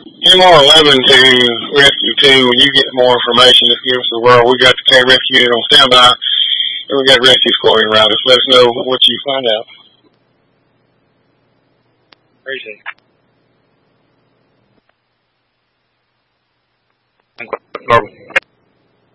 MR11 to Rescue 2, when you get more information, just give us a whirl. We got the K Rescue Unit on standby, and we got Rescue Squad around us. Let us know what you find out. Appreciate it.